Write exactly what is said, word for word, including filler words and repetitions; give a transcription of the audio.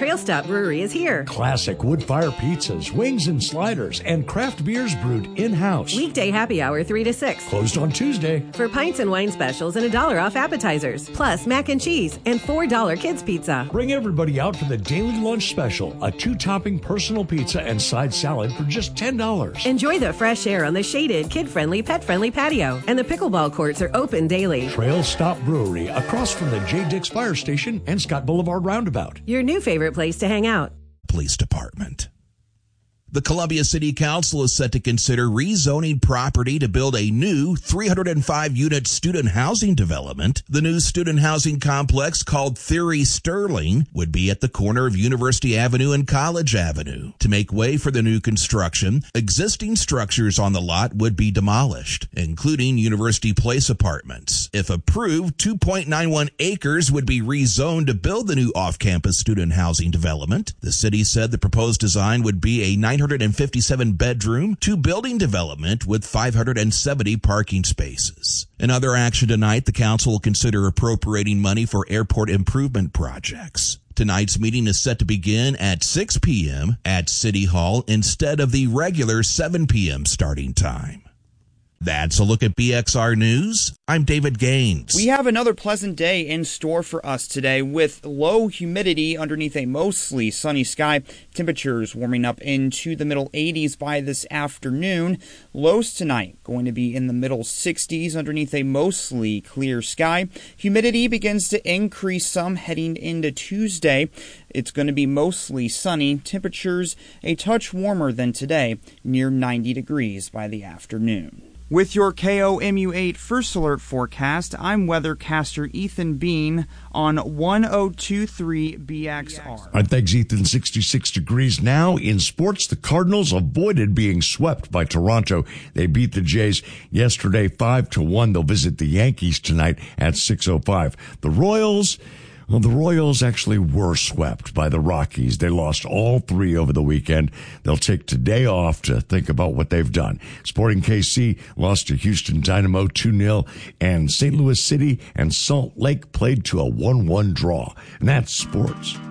Trail Stop Brewery is here. Classic wood-fire pizzas, wings and sliders, and craft beers brewed in-house. Weekday happy hour three to six. Closed on Tuesday. For pints and wine specials and a dollar off appetizers. Plus mac and cheese and four dollar kids pizza. Bring everybody out for the daily lunch special. A two-topping personal pizza and side salad for just ten dollars. Enjoy the fresh air on the shaded, kid-friendly, pet-friendly patio. And the pickleball courts are open daily. Trail Stop Brewery, across from the J. Dix Fire Station and Scott Boulevard Roundabout. Your new favorite place to hang out. Police Department. The Columbia City Council is set to consider rezoning property to build a new three hundred five unit student housing development. The new student housing complex, called Theory Sterling, would be at the corner of University Avenue and College Avenue. To make way for the new construction, existing structures on the lot would be demolished, including University Place apartments. If approved, two point nine one acres would be rezoned to build the new off-campus student housing development. The city said the proposed design would be a nine hundred fifty-seven bedroom, two building development with five hundred seventy parking spaces. In other action tonight, the council will consider appropriating money for airport improvement projects. Tonight's meeting is set to begin at six p.m. at City Hall instead of the regular seven p.m. starting time. That's a look at B X R News. I'm David Gaines. We have another pleasant day in store for us today with low humidity underneath a mostly sunny sky. Temperatures warming up into the middle eighties by this afternoon. Lows tonight going to be in the middle sixties underneath a mostly clear sky. Humidity begins to increase some heading into Tuesday. It's going to be mostly sunny. Temperatures a touch warmer than today, near ninety degrees by the afternoon. With your K O M U eight First Alert forecast, I'm weathercaster Ethan Bean on one oh two point three B X R. All right, thanks, Ethan. sixty-six degrees now. In sports, the Cardinals avoided being swept by Toronto. They beat the Jays yesterday five to one. They'll visit the Yankees tonight at six oh five. The Royals... Well, the Royals actually were swept by the Rockies. They lost all three over the weekend. They'll take today off to think about what they've done. Sporting K C lost to Houston Dynamo two nil, and Saint Louis City and Salt Lake played to a one one draw. And that's sports.